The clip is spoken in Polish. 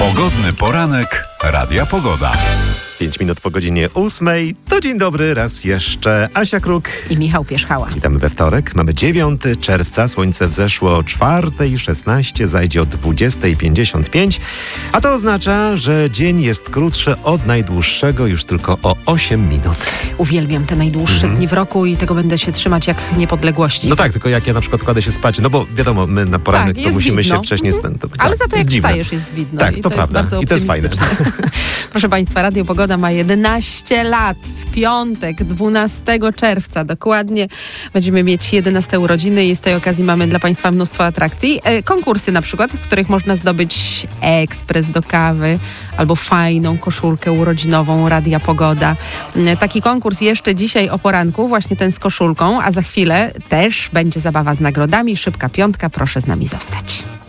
Pogodny poranek Radia Pogoda. 5 minut po godzinie 8. To dzień dobry raz jeszcze. Asia Kruk i Michał Pierzchała. Witamy we wtorek. Mamy 9 czerwca. Słońce wzeszło o 4:16, zajdzie o 20:55. A to oznacza, że dzień jest krótszy od najdłuższego już tylko o 8 minut. Uwielbiam te najdłuższe dni w roku i tego będę się trzymać jak niepodległości. No tak, tylko jak ja na przykład kładę się spać, no bo wiadomo, my na poranek to musimy widno. się wcześniej... Ale za to jak dziwne. wstajesz jest widno. Tak, i to jest prawda. bardzo I to jest fajne. Proszę Państwa, Radio Pogoda ma 11 lat. W piątek, 12 czerwca dokładnie będziemy mieć 11 urodziny i z tej okazji mamy dla Państwa mnóstwo atrakcji. Konkursy na przykład, w których można zdobyć ekspres do kawy albo fajną koszulkę urodzinową Radia Pogoda. Taki konkurs jeszcze dzisiaj o poranku, właśnie ten z koszulką, a za chwilę też będzie zabawa z nagrodami. Szybka piątka, proszę z nami zostać.